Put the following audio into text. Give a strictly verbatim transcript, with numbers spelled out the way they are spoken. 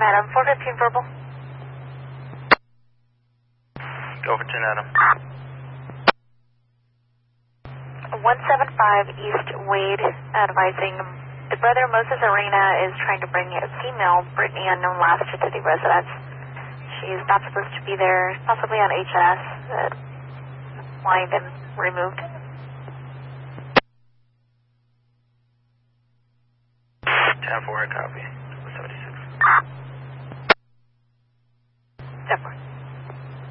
Adam, four fifteen verbal. Go for ten Adam. one seven five East Wade, advising the brother Moses Arena is trying to bring a female, Brittany unknown last year, to the residence. She's not supposed to be there, possibly on H S, uh, lined and removed. ten four, copy.